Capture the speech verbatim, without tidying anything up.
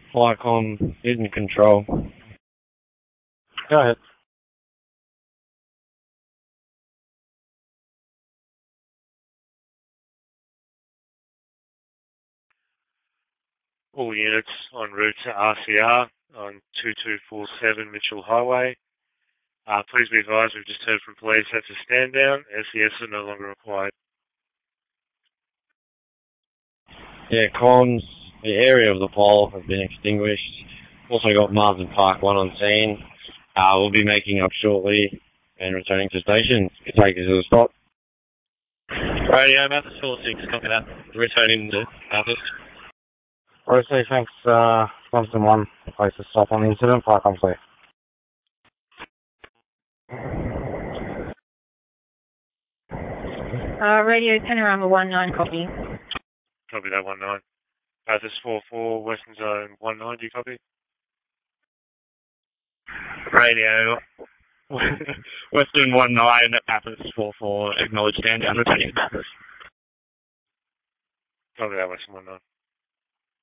Flycom is in control. Go ahead. All units en route to R C R on two two four seven Mitchell Highway. Uh, please be advised, we've just heard from police that's a stand down. S E S are no longer required. Yeah, comms, the area of the pole has been extinguished. Also got Marsden Park one on scene. Uh, we'll be making up shortly and returning to station. You can take us to the spot. Radio, Mathis four six, copy that. Returning to Mathis. Rosie, thanks, uh, Thompson one, place to stop on the incident, Flycom safe. Uh, radio Panorama one nine, copy. Copy that, one nine. Mathis four four, Western Zone one nine, do you copy? Radio, Western one nine, Mathis four four, acknowledge stand down, returning to Mathis. Copy that, Western one nine.